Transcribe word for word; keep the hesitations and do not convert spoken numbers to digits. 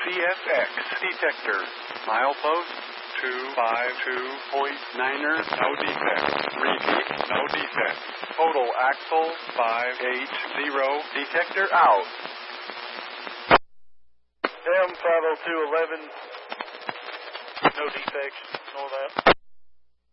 F X detector. Milepost two five two point niner, no defect. Repeat, no defect. Total axle five eight zero, detector out. M five oh two eleven, no defects, ignore that.